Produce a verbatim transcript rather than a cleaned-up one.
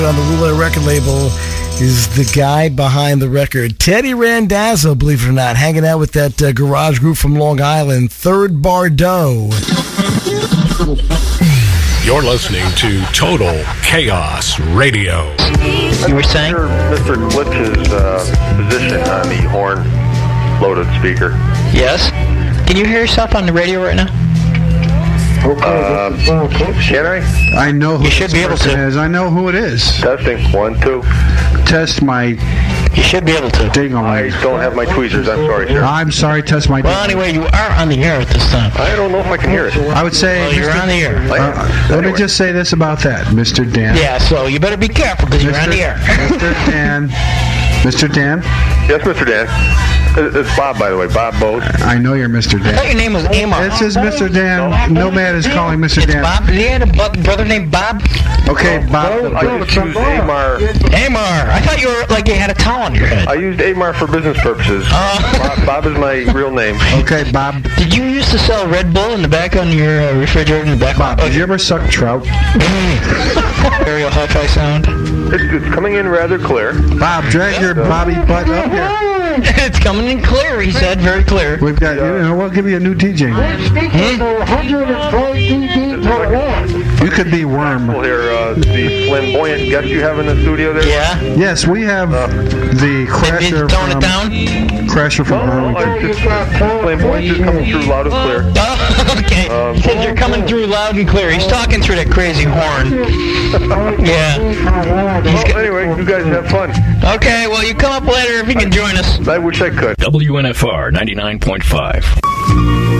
On the Roulette record label is the guy behind the record, Teddy Randazzo, believe it or not, hanging out with that uh, garage group from Long Island, Third Bardo. You're listening to Total Chaos Radio. You were saying? Mister Glitch's uh, position on the horn-loaded speaker. Yes. Can you hear yourself on the radio right now? Uh, can I? I know who you should this be able person to. is. I know who it is. Testing. One, two. Test my You should be able to. ding-a-ling. I don't have my tweezers. I'm sorry, sir. I'm sorry, test my Well, ding-a-ling. anyway, you are on the air at this time. I don't know if I can hear it. I would say... Well, you're Mister on the air. Uh, let me just say this about that, Mister Dan. Yeah, so you better be careful because you're on the air. Mister Dan. Mister Dan? Yes, Mister Dan. It's Bob, by the way. Bob Bose. I know you're Mister I thought Dan. your name was Amar. This is Mister Dan. No man is calling Mister It's Dan. Bob. Did he have a bu- brother named Bob? Okay, Bob. I used to use Amar. Amar. I thought you were like you had a towel on your head. I used Amar for business purposes. Uh, Bob, Bob is my real name. Okay, Bob. Did you used to sell Red Bull in the back on your uh, refrigerator in the back? Bob, did you ever suck trout? Stereo hi-fi sound. It's, it's coming in rather clear. Bob, drag your Bobby butt up here. It's coming in clear, he said, very clear. We've got, you know, we'll give you a new D J. You could be Worm. Well, here, uh, the flamboyant guest you have in the studio there. Yeah? Yes, we have the Crasher Tone it down? from Crasher from No, no, Arlington. it's just flamboyant is coming through loud and clear. Oh, okay. Um, He says you're coming through loud and clear. He's talking through that crazy horn. Yeah. He's Well, anyway, you guys have fun. got- okay, well, you come up later if you can join us. I wish I could. W N F R ninety-nine point five.